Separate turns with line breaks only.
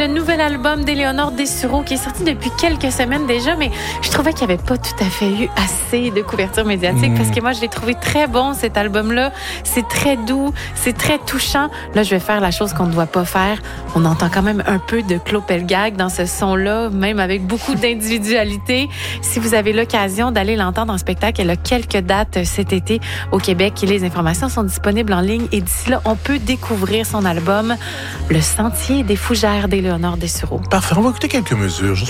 le nouvel album d'Éléonore Dessureau qui est sorti depuis quelques semaines déjà, mais je trouvais qu'il n'y avait pas tout à fait eu assez de couverture médiatique parce que moi, je l'ai trouvé très bon, cet album-là. C'est très doux, c'est très touchant. Là, je vais faire la chose qu'on ne doit pas faire. On entend quand même un peu de Claude Pelgag dans ce son-là, même avec beaucoup d'individualité. Si vous avez l'occasion d'aller l'entendre en spectacle, elle a quelques dates cet été au Québec et les informations sont disponibles en ligne. Et d'ici là, on peut découvrir son album Le Sentier des Fougères d'Éléonore Dessureau.
Parfait, on va écouter quelques mesures juste